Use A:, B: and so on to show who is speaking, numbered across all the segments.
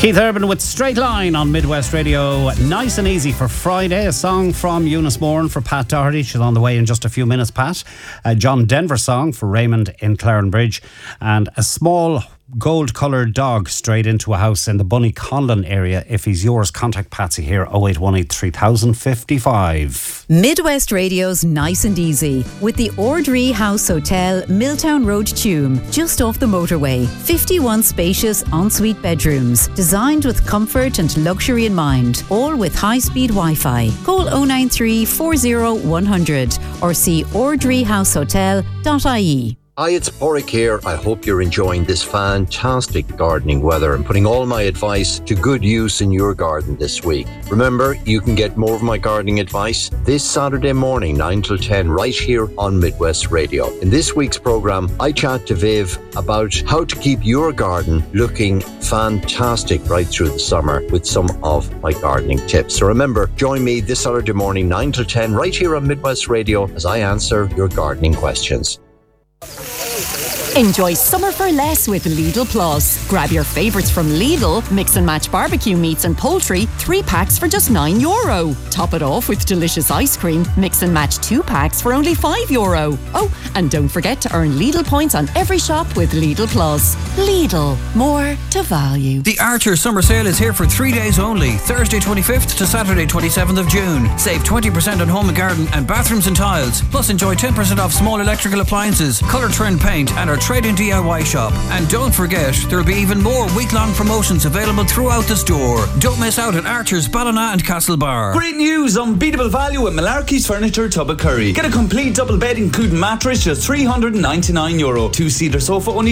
A: Keith Urban with Straight Line on Midwest Radio. Nice and easy for Friday. A song from Eunice Moran for Pat Doherty. She's on the way in just a few minutes, Pat. A John Denver song for Raymond in Clarenbridge. And a small gold-coloured dog straight into a house in the Bunny Conlon area. If he's yours, contact Patsy here, 0818 3055.
B: Midwest Radio's Nice and Easy with the Ordree House Hotel, Milltown Road, Tuam, just off the motorway. 51 spacious ensuite bedrooms, designed with comfort and luxury in mind, all with high-speed Wi-Fi. Call 093 40 100 or see ordreehousehotel.ie.
C: Hi, it's Porrick here. I hope you're enjoying this fantastic gardening weather and putting all my advice to good use in your garden this week. Remember, you can get more of my gardening advice this Saturday morning, 9 till 10, right here on Midwest Radio. In this week's programme, I chat to Viv about how to keep your garden looking fantastic right through the summer with some of my gardening tips. So remember, join me this Saturday morning, 9 till 10, right here on Midwest Radio as I answer your gardening questions.
D: Enjoy summer for less with Lidl Plus. Grab your favourites from Lidl, mix and match barbecue meats and poultry, 3 packs for just €9. Top it off with delicious ice cream, mix and match 2 packs for only €5. Oh, and don't forget to earn Lidl points on every shop with Lidl Plus. Lidl, more to value.
E: The Archer Summer Sale is here for 3 days only, Thursday 25th to Saturday 27th of June. Save 20% on home and garden and bathrooms and tiles. Plus enjoy 10% off small electrical appliances, Colour Trend paint and our trade-in DIY shop. And don't forget, there'll be even more week-long promotions available throughout the store. Don't miss out at Archer's, Ballina and Castlebar.
F: Great news! Unbeatable value at Malarkey's Furniture, Tubbercurry. Get a complete double bed including mattress, just €399. 2-seater sofa, only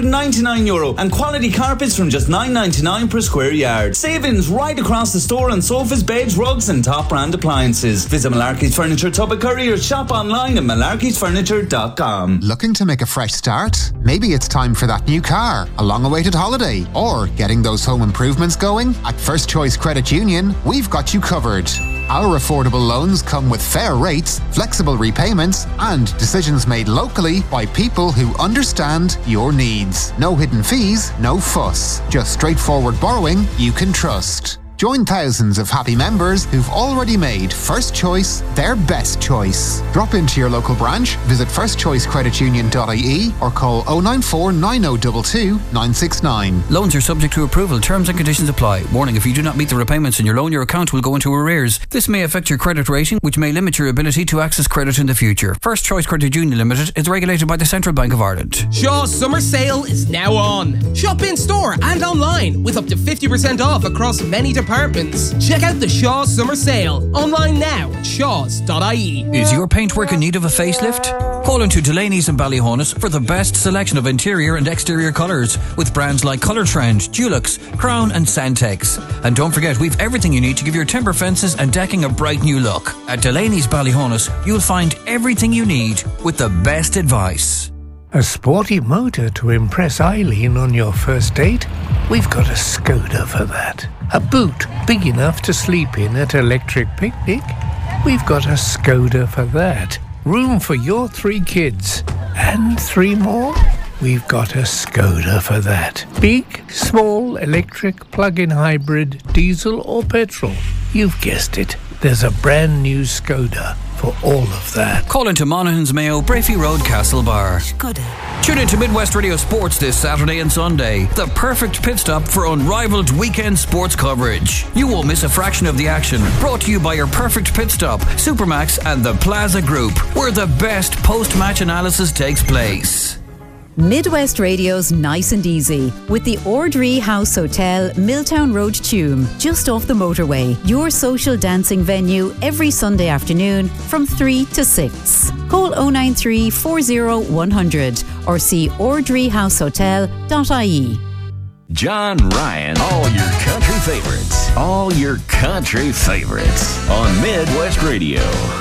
F: €299. And quality carpets from just $9.99 per square yard. Savings right across the store on sofas, beds, rugs and top brand appliances. Visit Malarkey's Furniture, Tubbercurry or shop online at malarkeysfurniture.com.
G: Looking to make a fresh start? Maybe it's time for that new car, a long-awaited holiday, or getting those home improvements going? At First Choice Credit Union, we've got you covered. Our affordable loans come with fair rates, flexible repayments, and decisions made locally by people who understand your needs. No hidden fees, no fuss. Just straightforward borrowing you can trust. Join thousands of happy members who've already made First Choice their best choice. Drop into your local branch, visit firstchoicecreditunion.ie or call 094 9022 969.
E: Loans are subject to approval. Terms and conditions apply. Warning, if you do not meet the repayments in your loan, your account will go into arrears. This may affect your credit rating, which may limit your ability to access credit in the future. First Choice Credit Union Limited is regulated by the Central Bank of Ireland.
H: Shaw's summer sale is now on. Shop in store and online with up to 50% off across many departments. Check out the Shaw's summer sale online now at shaws.ie.
E: Is your paintwork in need of a facelift? Call into Delaney's and Ballyhonus for the best selection of interior and exterior colours with brands like Colour Trend, Dulux, Crown and Santex. And don't forget, we've everything you need to give your timber fences and decking a bright new look. At Delaney's Ballyhonus, you'll find everything you need with the best advice.
I: A sporty motor to impress Eileen on your first date? We've got a Skoda for that. A boot big enough to sleep in at Electric Picnic? We've got a Skoda for that. Room for your 3 kids. And 3 more? We've got a Skoda for that. Big, small, electric, plug-in hybrid, diesel or petrol. You've guessed it. There's a brand new Skoda for all of that.
E: Call into Monaghan's Mayo, Brafey Road, Castlebar.
B: Skoda.
E: Tune into Midwest Radio Sports this Saturday and Sunday. The perfect pit stop for unrivaled weekend sports coverage. You won't miss a fraction of the action. Brought to you by your perfect pit stop, Supermax and the Plaza Group, where the best post-match analysis takes place.
B: Midwest Radio's Nice and Easy with the Ordree House Hotel, Milltown Road, Tuam, just off the motorway. Your social dancing venue every Sunday afternoon from 3 to 6. Call 093 40 100 or see ordreehousehotel.ie.
J: John Ryan, all your country favorites. All your country favorites on Midwest Radio.